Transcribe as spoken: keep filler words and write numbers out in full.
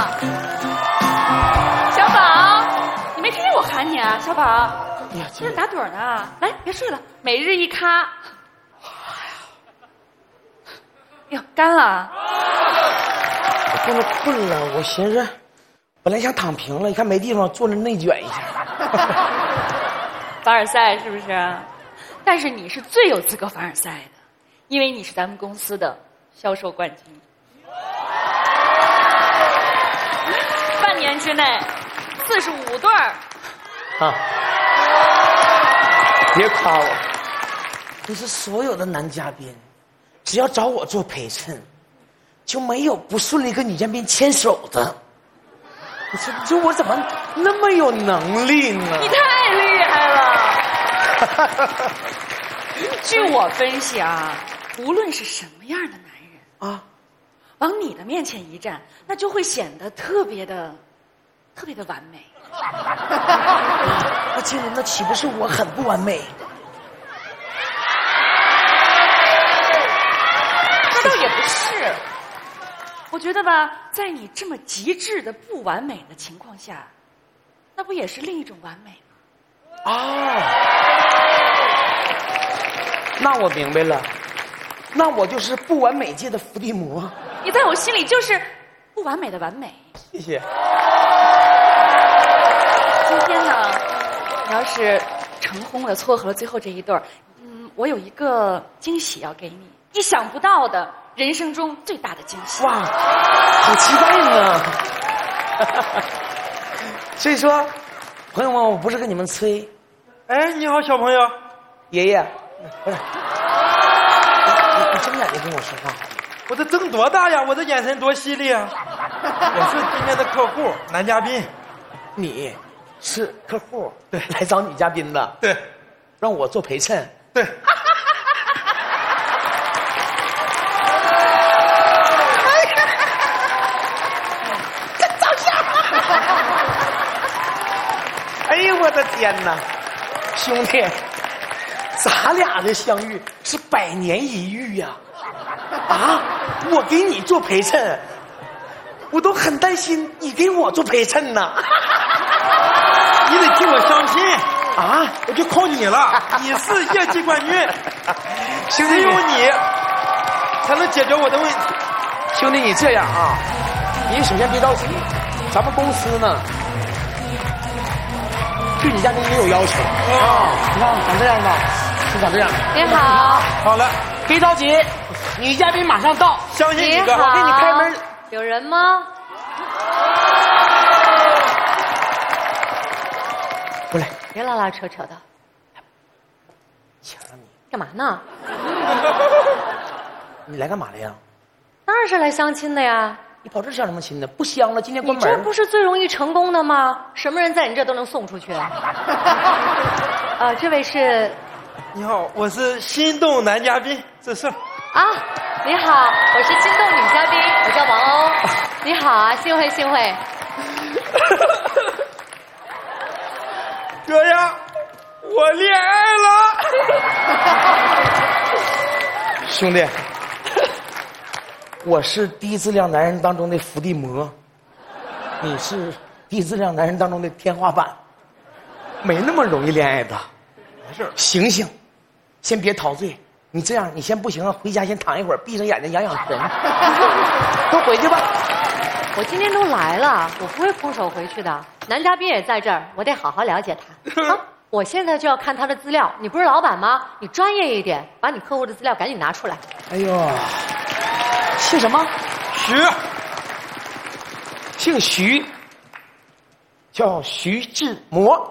小宝，你没听见我喊你啊？小宝， 哎呀， 这是打盹呢。来，别睡了，每日一咖。哟，干了。 我真的困了，我寻思，本来想躺平了，一看没地方，坐那内卷一下。 凡尔赛是不是？但是你是最有资格凡尔赛的，因为你是咱们公司的销售冠军。半年之内，四十五对儿。 啊！别夸我，你是所有的男嘉宾，只要找我做陪衬，就没有不顺利跟女嘉宾牵手的。你说，你说我怎么那么有能力呢？ 你太厉害了！据我分析啊，无论是什么样的男人啊， 往你的面前一站，那就会显得特别的、特别的完美。 我经理，那岂不是我很不完美？ 那倒也不是。我觉得吧，在你这么极致的不完美的情况下，那不也是另一种完美吗？ 哦，那我明白了，那我就是不完美界的伏地魔。 你在我心里就是不完美的完美。 谢谢。 今天呢，你要是成功了，撮合了最后这一对儿，嗯，我有一个惊喜要给你，意想不到的，人生中最大的惊喜。 哇，好期待呢！所以说，朋友们，我不是跟你们吹。 哎，你好，小朋友。 爷爷，不是，你你睁眼睛跟我说话。 我这睁多大呀？我这眼神多犀利啊！我是今天的客户，男嘉宾。 你是客户，对，来找女嘉宾的， 对， 让我做陪衬， 对。 真照相！哎呦我的天哪，兄弟，咱俩的相遇是百年一遇呀！啊，我给你做陪衬，我都很担心你给我做陪衬呢。 你得替我相亲啊！ 我就靠你了，你是业绩冠军， 兄弟， 只有你才能解决我的问题。 兄弟，你这样啊，你首先别着急，咱们公司呢对你家宾也有要求啊。你看长这样的，就长这样。 您好， 好了， 别着急，女嘉宾马上到， 相信你哥， 好我给你开门。 有人吗？ 过来， 别拉拉扯扯的， 抢了你， 干嘛呢？ 你来干嘛来呀？ 当然是来相亲的呀。 你跑这相什么亲呢？不香了，今天你关门。 这不是最容易成功的吗？什么人在你这都能送出去。呃，这位是你好，我是心动男嘉宾，这是。 啊，你好，我是心动女嘉宾，我叫王欧。你好啊，幸会幸会。 哥呀，我恋爱了。 兄弟，我是低质量男人当中的伏地魔，你是低质量男人当中的天花板，没那么容易恋爱的。 没事， 醒醒，先别陶醉。你这样，你先不行啊，回家先躺一会儿，闭上眼睛养养神。都回去吧。 我今天都来了，我不会空手回去的。男嘉宾也在这儿，我得好好了解他。啊，我现在就要看他的资料。你不是老板吗？你专业一点，把你客户的资料赶紧拿出来。 哎呦，姓什么？ 徐， 姓徐，叫徐志摩。